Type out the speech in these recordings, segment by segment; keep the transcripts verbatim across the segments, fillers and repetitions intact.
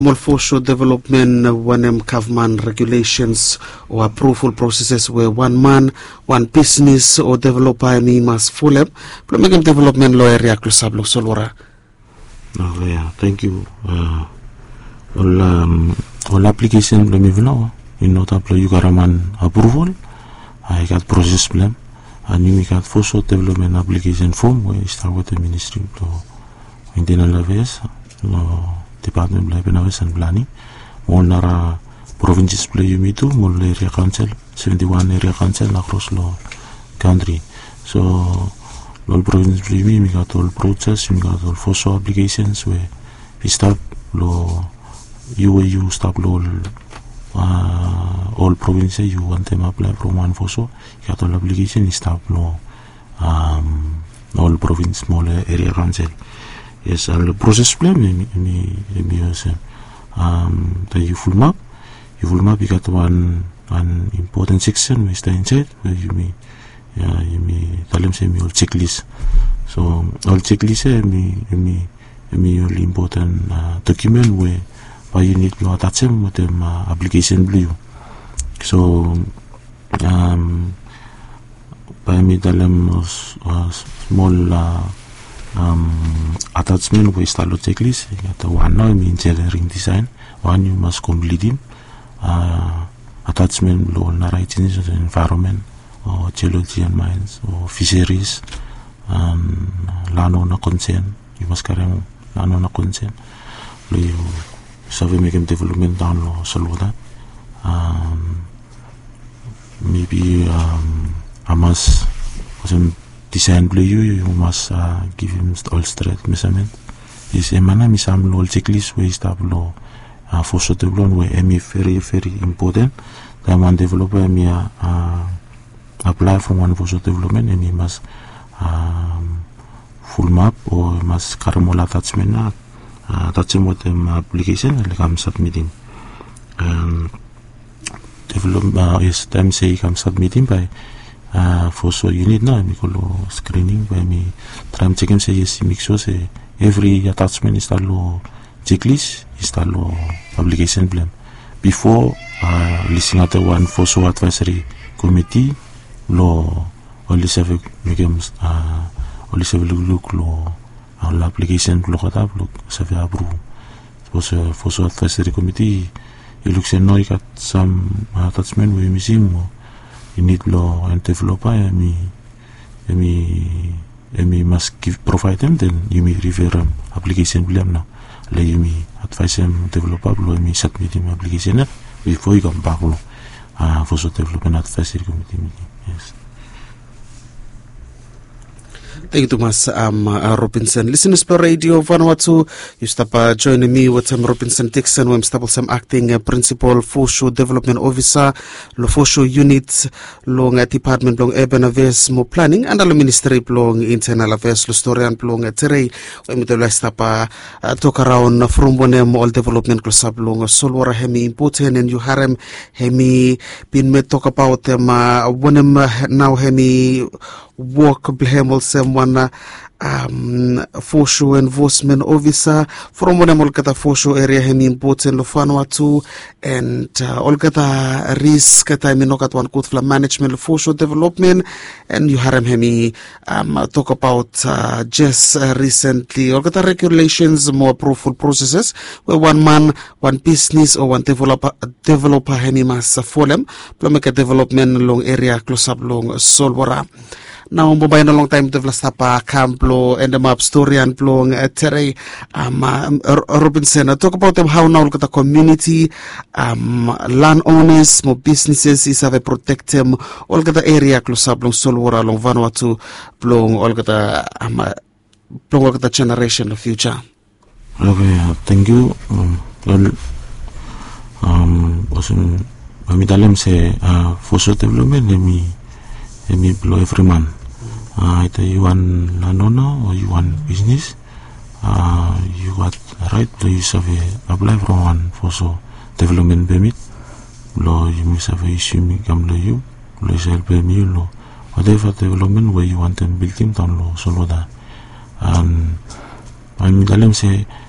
Mulfosho development when um, government regulations or approval processes where one man, one business or developer me must follow. Plumegam development law area closablo solora. Oh yeah, thank you. Uh, all um, all application plumivno in not apply you garaman approval. I got process plan and you got Fosho development application form where start with the Ministry of Internal Affairs. No, Department of Affairs and Planning. All nara provinces play you me too. All area council, seventy-one area council across the country. So all provinces play me. We got all process. We got all Fosho applications where we start lo U A U start lo uh, all provinces you want them apply from one Fosho. You got all application. You start lo um all province small area council. Yes, the process plan me me me use um the full map. You full map you got one one important section which the inside where you me yeah you me tell them say me all checklist. So all checklist eh me me me all important uh, document where why you need to attach them with them uh, application blue. So um by me tell them uh, small. Uh, Um, attachment we start the checklist. You got the one now mean engineering design. One you must complete him. Uh, attachment law narrating environment or geology and mines or fisheries. Um, land owner consent. You must carry on land owner consent. You survey making development down law solve that. Um, maybe um, I must some design play you, you must uh, give him all straight measurement. Is a manner misam law checklist where start law uh, for short development where me very very important. The one developer me uh, apply for one for short development and he must um, full map or must caramel attachment uh, attachment with them application and come submitting. Um, develop uh, is time say come submitting by Uh, for so you need now we call screening where me try to check him say yes make sure say every attachment is low checklist is low application plan before uh, listening at the one for so advisory committee law only seven make him uh, only seven look law all application look at up look seven approve for so for so advisory committee you look say no you got some attachment we missing you need law and developer and me and me and me must give provide them then you may refer them application blame now let you me advise them developer law me submit him application before you come back law uh, for so development advisory committee meeting. Yes. Thank you, Thomas um, uh, Robinson. Listeners per radio Vanuatu, you stop uh, joining me with um, Robinson Dixon, who I'm some acting uh, principal Fosho development officer, lo Fosho unit, long uh, department long urban affairs mo planning, and the ministry long internal affairs, lo historian long uh, tere, we me stop uh, uh, talk around from one um, all development close up long solwara hemi important and you harem hemi been me talk about them um, uh, one um, uh, now hemi work blame someone uh, um Fosho enforcement officer from one all kata Fosho area hemi important lo Vanuatu and uh, all kata risk kata minokat one good for management lo Fosho development and you harem hemi um talk about uh, just uh, recently all kata regulations more approval processes where one man one business or one developer developer hemi mas folem plomeka development long area close up long solwara. Now, mobile na long time to Vlastapa, Camplo, and the map story and plong uh, Terry um, um, Robinson. Uh, talk about them how now look at the community, um, landowners, more businesses is have a protect them, all the area close up long Solwara, long Vanuatu, plong, all the um, plong all the generation of future. Okay, uh, thank you. Um, well, um, awesome. Kami dalam say uh, Fosho development, let me let me blow every man. Uh, either you want landowner or you want business, uh, you got right to use of a apply for one Fosho development permit. Lo you must have a issue me come to you. Lo is help me lo whatever development where you want them building down lo so lo that. And I'm telling say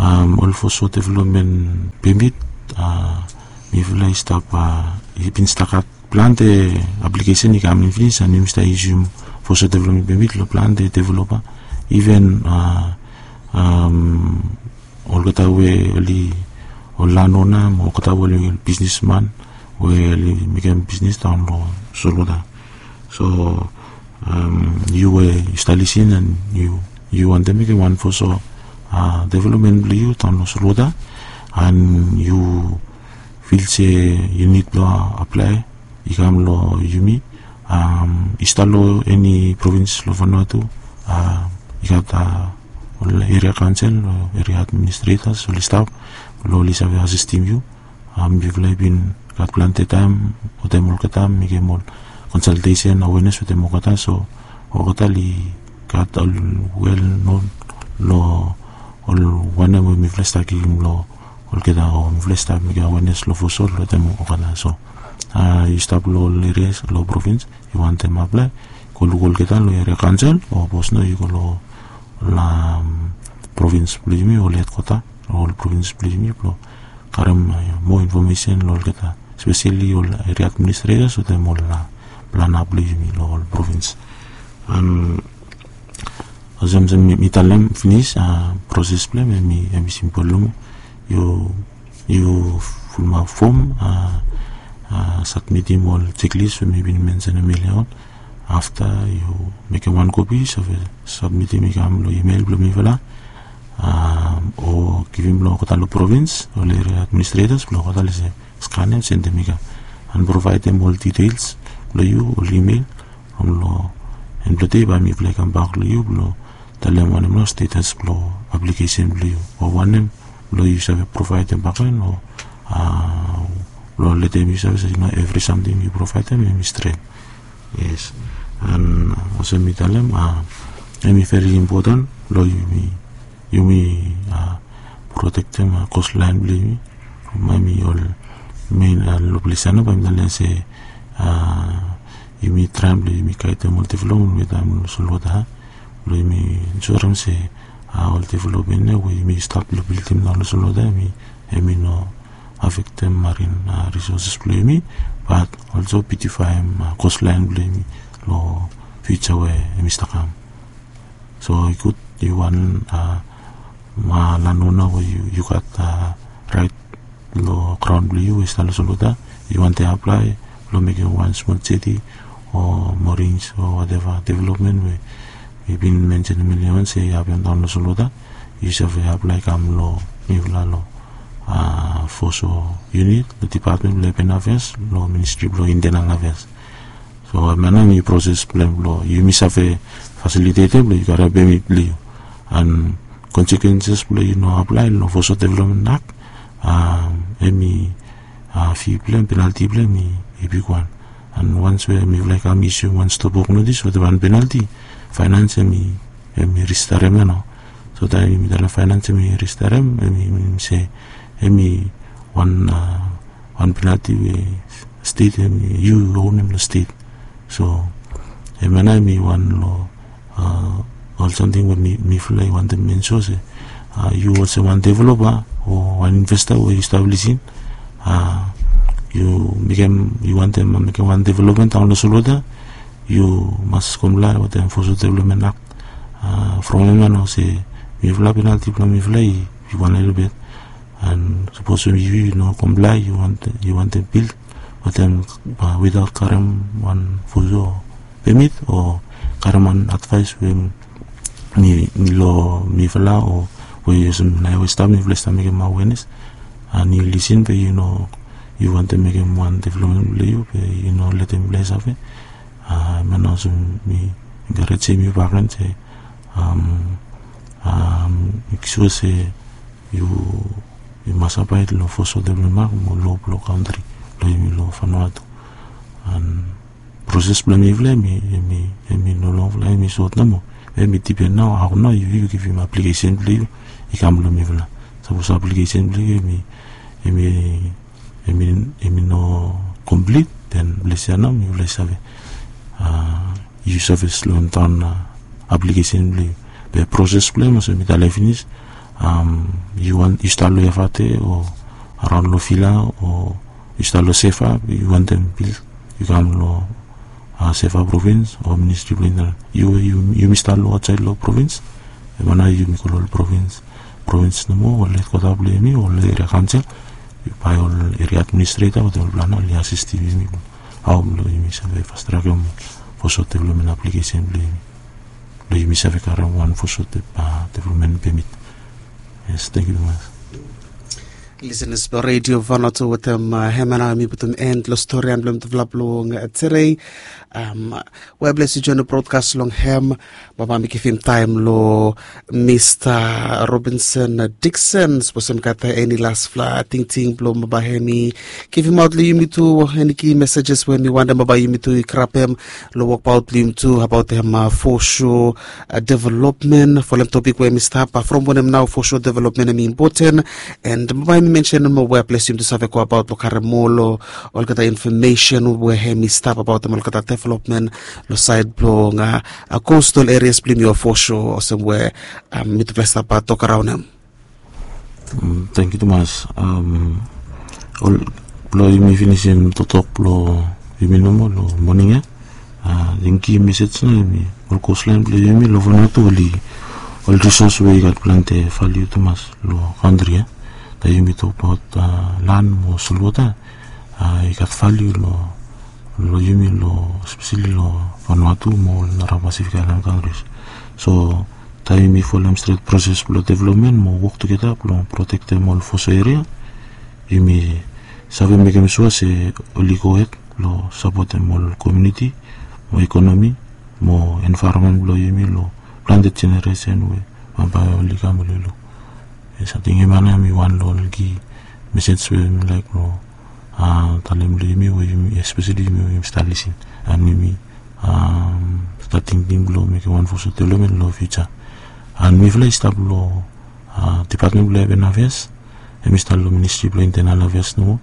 um all foso development permit uh mi vla stop uh ipin stakat plan de application ikam finish and mi sta issue foso development permit lo plan de developer even uh um all kata we oli olanona mo kata we businessman we make business down lo solo da so um you were establishing and you you want to make one for so uh development you down lo solo da and you feel say you need to apply ikam lo yumi um install any province lo Vanuatu uh ikata area council area administrators or staff lo lisa we assisting you um we've been got planted time hotemol kata migemol consultation awareness hotemol kata so okata li got all well known lo all one of me flesta ki lo all keda o flesta mi awareness lo fosol lo temo okata so uh you stop lo areas lo province you want them apply ko lo keta lo area council o bosno you lo la province blimi o let kota o province blimi lo karam more information lo keta especially all area administrators o temo la plan blimi lo province and azam zam mitalem finish a process plan mi mi simple lo you you full ma form a submitting all checklist we maybe mention a million after you make a one copy so submit me kam lo email lo mi vala um or give him lo kota lo province or le administrators lo kota le scan and send them and provide them all details lo you or email from lo and blote ba mi play kam back lo you lo tell them one no status lo application lo you or one lo you have provide them back no uh lo let them use you know every something you provide them in straight yes and also me tell them uh me very important lo you me you me uh protect them uh, coastline believe me me all me lo plisano ba me say uh you me tremble me kaite multiflow me tam solo da lo me insurance uh all development we me start lo building na lo solo da me e me no affect them marine uh, resources believe me but also beautify uh, coastline believe me lo future way Mister Kam so you could you want uh ma lanona where you you got uh, right lo crown blue is talo soluta you want to apply lo make one small city or marines or whatever development we we've been mentioned million say you have down lo soluta you should apply kam lo mivla lo uh foso unit the department of Labor Affairs lo ministry lo internal affairs so maintenant you process plan lo you miss have facilitated you gotta be me and consequences lo you know apply lo for so development act um emi uh fee plan penalty plan me a big one and once we me like am issue one stop work notice with one penalty finance me emi restore me no so that me the finance me restore me say emi one uh, one penalty we state emi you own the state so when I me one law uh, or something with me me feel I want to mention say uh, you also one developer or one investor who establishing uh, you became you want them make one development on the soluda you must comply with the Enforcement Development Act uh, from a man who say me feel penalty from me feel you want a little bit and suppose you you know comply you want you want to build but then uh, without current one fuso permit or current advice when me me lo me fala or we use na we start me flesta make my awareness and you listen but you know you want to make him one development you you know let him bless of it uh man also me encourage me back and say um um make say you you must abide lo foso development mo lo lo country mi lo Vanuatu and process plan mi vle mi mi mi no lo vle mi sot na mo e mi tipe now how no you you give him application blue i kam lo mi vla suppose application blue mi mi mi mi no complete then blesiana mi vle save uh you service lo ton application blue the process plan mo se mi ta finish um, you want you start lo Yafate or around lo Fila or you start lo Sefa, you want them build, you come lo uh, Sefa province or ministry plan. You you you mi start lo outside lo province, e mana you mi lo province province no mo le kota ble mi or le area council, you buy all area administrator or the plan li assist mi. How lo you mi save fast track mo for so development application ble mi. Lo you mi save karam one for so development permit. Yes, thank you very much. Listeners på Radio Vanuatu with them hemana mi putum end lo story and blum develop long today. Um, we bless you join the broadcast long hem. Baba mi kifim time lo Mister Robinson Dixon. Sposem kata any last fla ting ting blum baba hemi. Give him out li yumi tu any key messages when you want them baba yumi tu krap him lo walk out li yumi tu about him uh, for sure uh, development for them topic where mi start from when him now for sure development is important and baba mi mention mo where place him to save ko about lo karamolo all kata information where hemi start about them all kata development lo side blow nga uh, coastal areas blim your for sure or somewhere um mit place about talk around them. Um, thank you too much. Um, all lo mi finishing to talk lo mi no mo lo morning eh. Ah, dinki message na mi all coastline blim mi lo Vanuatu li all resource we got plante value too much lo country eh. Da you talk about uh, land mo sulwata uh, ikat value lo lo yumi lo especially lo Vanuatu mo nara Pacific Island countries. So tayo mi full straight process lo development mo work together lo protect them all for area. Yumi sabi mi kami suwa se olikoet lo support them all community mo economy mo environment lo yumi lo planted generation we mabaya olika mo lo. Sa tingin mana mi one lo lagi message we like no ah talim li mi we especially mi installation and mi um starting thing lo mi one for so development lo future and mi fly stop lo ah department lo benaves e mi install lo ministry lo internal affairs no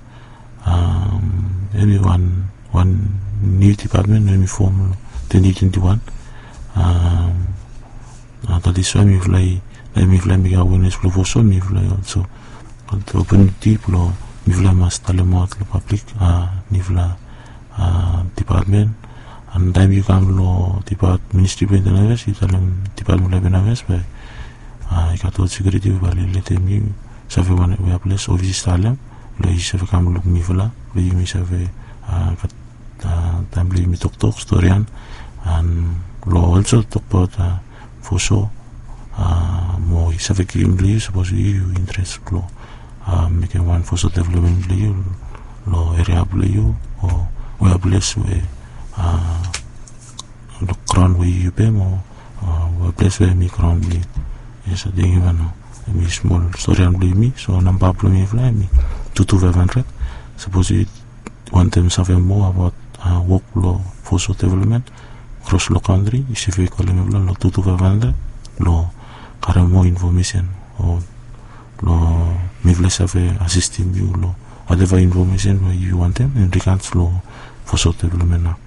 um everyone one new department no mi form lo twenty twenty-one um that is why mi fly I mi fly mi awareness for so mi fly also the opportunity lo mi fly mas talemot lo public ah mi fly ah department and time you come lo department ministry of internal affairs you talem department of benaves by ah ikato security bali lete mi save one we place office talem lo yi save kam lo mi fly lo yi mi save ah kat time mi tok tok storyan and lo also talk about for so Uh, mo save kim bli suppose you interest lo uh, make one for so development bli lo area bli you or we place we uh lo crown we you pay mo uh, we place we mi crown bli yes I think even mi small story and bli mi so number bli mi fly mi two to five hundred suppose you want them save more about uh, work lo for so development cross lo country if you call me lo two to five hundred lo kara more information or lo mi vle save assisting you lo whatever information you want them in regards lo for so development now.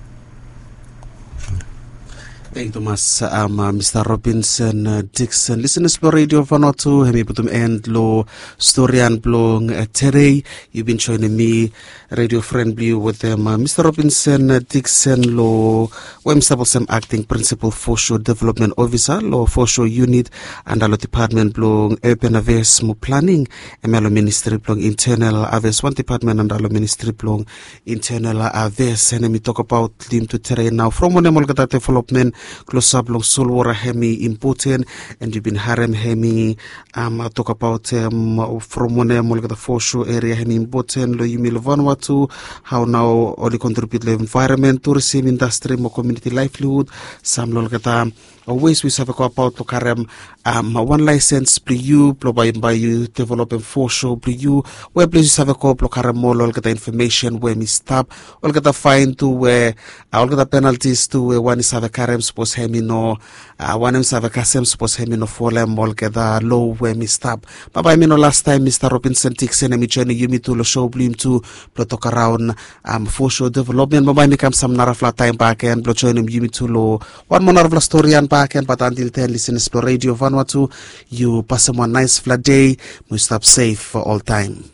Thank you, Mas um, uh, Mister Robinson uh, Dixon. Listeners for Radio Vanuatu, hemi putum end lo storian blong uh, today. You've been joining me, Radio Friendly, with them. Uh, Mister Robinson uh, Dixon lo wem stabelsem acting principal for show development officer lo for show unit and alo department blong urban affairs mo planning emelo ministry blong internal affairs one department and alo ministry blong internal affairs. And we talk about lim to today now from one emol development. Close up long solwara hemi important and you've been harem hemi um talk about um from one molga for sure area hemi important lo yumi Vanuatu how now only contribute the environment tourism industry mo community livelihood some lolgata always we have a about to karem um one license pli you plo by by you develop for show pli you where places have a call plo karem mo lolgata information where me stop lolgata fine to where uh, lolgata penalties to where one is have a karems suppose hemi no uh, one em save kasem suppose hemi no folem molgeda low where mi stop. Bye mi no last time Mister Robinson Dixon mi journey you me to lo show bloom to lo talk around um for show development. Bye mi kam some narafla time back and lo join you me to lo one more narafla story and back and but until then listen to Radio Vanuatu. You pass one nice flat day. We stop safe for all time.